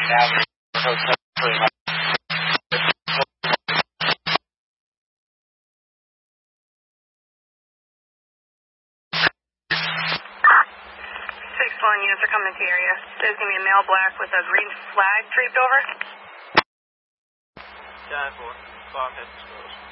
Units are coming to the area. There's going to be a male black with a green flag draped over. 10-4. Bomb hit disclosed.